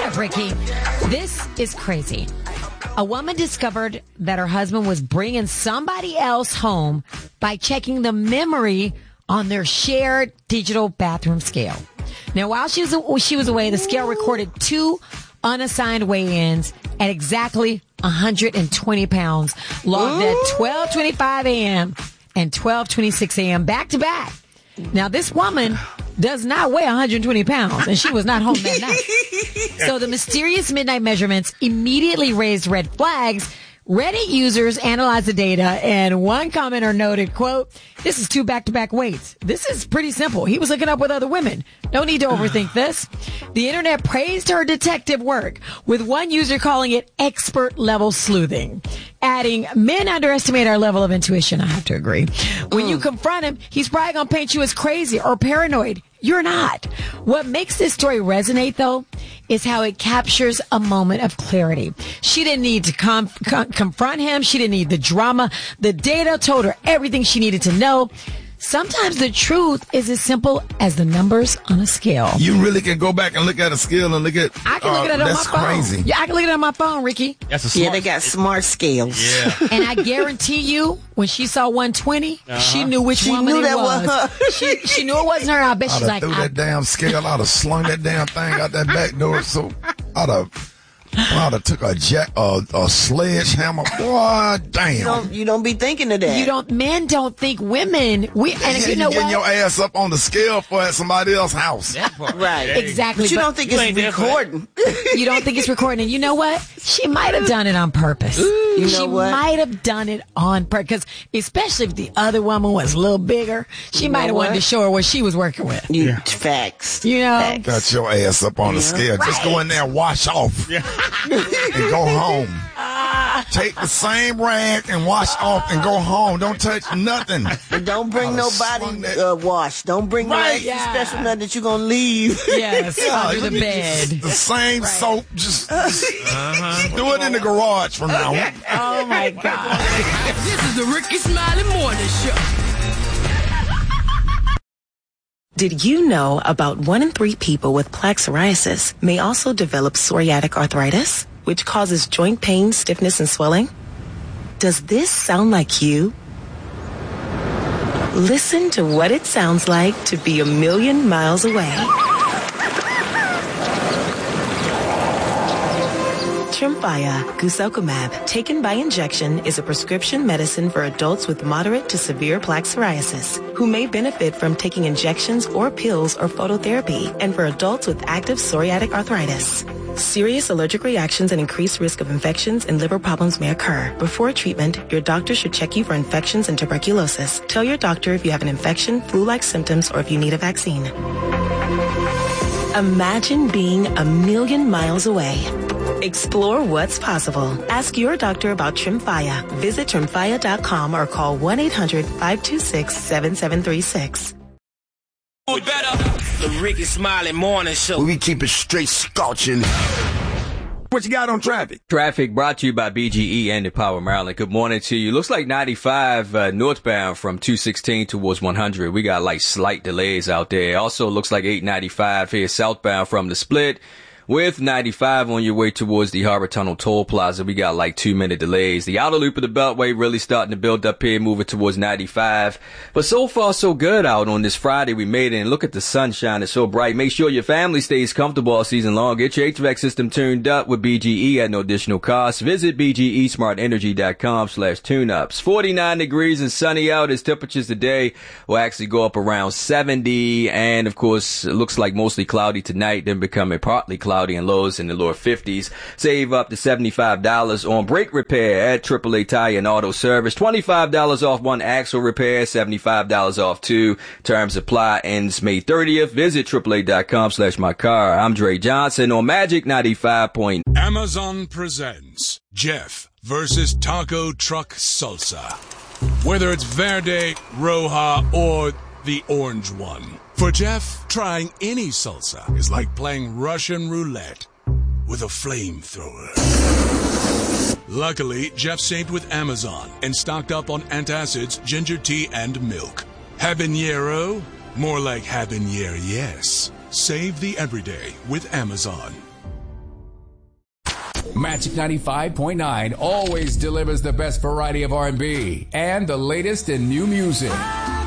up, Ricky. This is crazy. A woman discovered that her husband was bringing somebody else home by checking the memory on their shared digital bathroom scale. Now, while she was away, the scale recorded 2 unassigned weigh-ins at exactly 120 pounds, logged at 12:25 a.m. and 12:26 a.m. back to back. Now, this woman does not weigh 120 pounds, and she was not home that night. So the mysterious midnight measurements immediately raised red flags. Reddit users analyzed the data, and one commenter noted, quote, "This is 2 back-to-back weights. This is pretty simple. He was hooking up with other women. No need to overthink this." The internet praised her detective work, with one user calling it expert-level sleuthing, adding, "Men underestimate our level of intuition." I have to agree. When you confront him, he's probably going to paint you as crazy or paranoid. You're not. What makes this story resonate, though, is how it captures a moment of clarity. She didn't need to confront him. She didn't need the drama. The data told her everything she needed to know. Sometimes the truth is as simple as the numbers on a scale. You really can go back and look at a scale and look at. I can look at it on my phone. That's crazy. Yeah, I can look at it on my phone, Ricky. That's a smart they got smart scales. Yeah. And I guarantee you, when she saw 120, she knew which woman it was. She knew it wasn't her. I bet she's like, threw that damn scale. I'd have slung that damn thing out that back door. So I'd have took a sledgehammer. Boy, damn. You don't be thinking of that. Men don't think women. You know getting what? your ass up on the scale for at somebody else's house. Right. Exactly. But you don't think it's recording. You don't think it's recording. And you know what? She might have done it on purpose. She might have done it on purpose. Because especially if the other woman was a little bigger, she might have wanted to show her what she was working with. Facts. You know? Facts. Got your ass up on the scale. Right. Just go in there and wash off. And go home. Take the same rag and wash off and go home. Don't touch nothing. And don't bring nobody wash. Don't bring no special nothing that you're going to leave. Yes, under the bed. The same soap. Just do it in the garage from now on. Oh, my God. This is the Ricky Smiley Morning Show. Did you know about 1 in 3 people with plaque psoriasis may also develop psoriatic arthritis, which causes joint pain, stiffness, and swelling? Does this sound like you? Listen to what it sounds like to be a million miles away. Tremfya guselkumab, taken by injection, is a prescription medicine for adults with moderate to severe plaque psoriasis who may benefit from taking injections or pills or phototherapy, and for adults with active psoriatic arthritis. Serious allergic reactions and increased risk of infections and liver problems may occur. Before treatment, your doctor should check you for infections and tuberculosis. Tell your doctor if you have an infection, flu-like symptoms, or if you need a vaccine. Imagine being a million miles away. Explore what's possible. Ask your doctor about Tremfya. Visit Tremfya.com or call 1-800-526-7736. The Ricky Smiley Morning Show. We keep it straight scorching. What you got on traffic? Traffic brought to you by BGE and Empower Maryland. Good morning to you. Looks like 95 northbound from 216 towards 100. We got like slight delays out there. Also looks like 895 here southbound from the split. With 95 on your way towards the Harbor Tunnel Toll Plaza, we got like 2-minute delays. The outer loop of the Beltway really starting to build up here, moving towards 95. But so far, so good out on this Friday. We made it, and look at the sunshine. It's so bright. Make sure your family stays comfortable all season long. Get your HVAC system tuned up with BGE at no additional cost. Visit BGESmartEnergy.com/tuneups. 49 degrees and sunny out. As temperatures today will actually go up around 70. And, of course, it looks like mostly cloudy tonight, then becoming partly cloudy and lows in the lower 50s. Save up to $75 on brake repair at AAA Tire and Auto Service. $25 off one axle repair, $75 off 2. Terms apply. Ends May 30th. Visit AAA.com/mycar. I'm Dre Johnson on Magic 95. Amazon presents Jeff versus Taco Truck Salsa. Whether it's Verde, Roja, or the orange one. For Jeff, trying any salsa is like playing Russian roulette with a flamethrower. Luckily, Jeff saved with Amazon and stocked up on antacids, ginger tea, and milk. Habanero? More like habanero, yes. Save the everyday with Amazon. Magic 95.9 always delivers the best variety of R&B and the latest in new music.